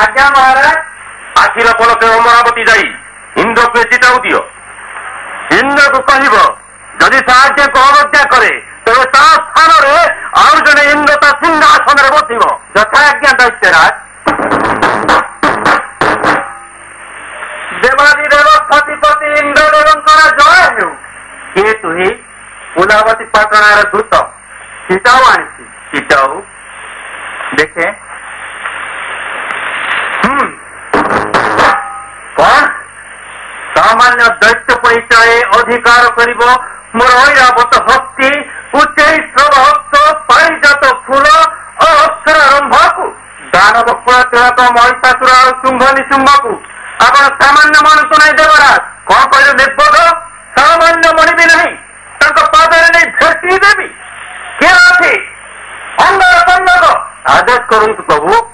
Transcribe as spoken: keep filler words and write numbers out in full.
आज्ञा महाराज। आखिर पलके अमरावती जाई इंद्र को चिताऊ दियो। इंद्र को कहब जदि साहाଯ୍य को अवज्ञा करे तेरे ता स्थान आउ जड़े इंद्र ता सिंहासन बस यथा आज्ञा दैत्यराज। देवादिदेव पतिपति इंद्रदेवंकर जय हेउ। किए तुही पुलावती पटणार दूत चिताऊ आनी चिताऊ देखे हम्म कौन सामान्य दैत्य परिचय अधिकार करिब मोर ऐरावत हस्ती उच्चैश्रव हस्त पारिजात फूल अक्षर आरंभ को दानव कुलतिलक महिषासुर और शुंभ निशुंभ को आपण सामान्य मनुष्य नहीं देवराज कौन कहले निर्बोध सामान्य मणिबी नहीं पादरे नहीं भेटी देवी किए अच्छी अंगर कन्नक आदेश करंतु प्रभु।